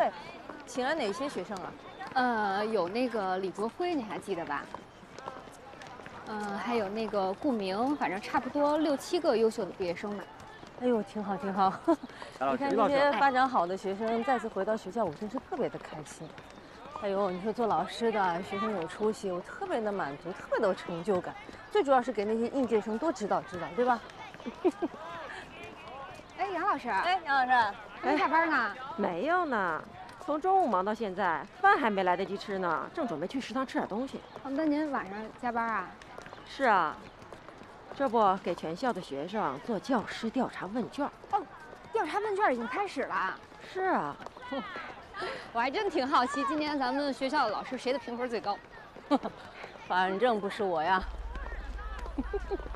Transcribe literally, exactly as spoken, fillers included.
会，请了哪些学生啊？ 呃，有那个李卓辉，你还记得吧？嗯、呃，还有那个顾明，反正差不多六七个优秀的毕业生吧。 哎呦，挺好挺好。你看这些发展好的学生再次回到学校，我真是特别的开心。哎呦，你说做老师的学生有出息，我特别的满足，特别的有成就感。最主要是给那些应届生多指导指导，对吧？ 哎，杨老师， 哎，杨老师， 还没下班呢？ 没有呢，从中午忙到现在，饭还没来得及吃呢，正准备去食堂吃点东西。 哦，那您晚上加班啊？ 是啊，这不给全校的学生做教师调查问卷。 哦，调查问卷已经开始了。 是啊， 我还真挺好奇，今年咱们学校的老师谁的评分最高？ 反正不是我呀。